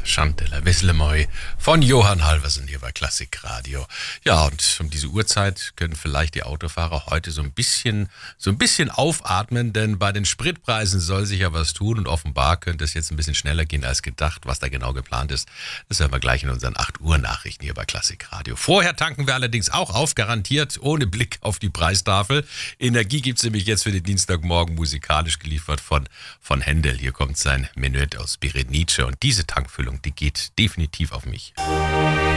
Chantelle Wisslemoy von Johann Halversen hier bei Klassik Radio. Ja, und um diese Uhrzeit können vielleicht die Autofahrer heute so ein bisschen aufatmen, denn bei den Spritpreisen soll sich ja was tun und offenbar könnte es jetzt ein bisschen schneller gehen als gedacht. Was da genau geplant ist, das hören wir gleich in unseren 8 Uhr Nachrichten hier bei Klassik Radio. Vorher tanken wir allerdings auch auf, garantiert ohne Blick auf die Preistafel. Energie gibt's nämlich jetzt für den Dienstagmorgen musikalisch geliefert von Händel. Hier kommt sein Menuett aus Berenice und diese Tankfüllung, die geht definitiv auf mich.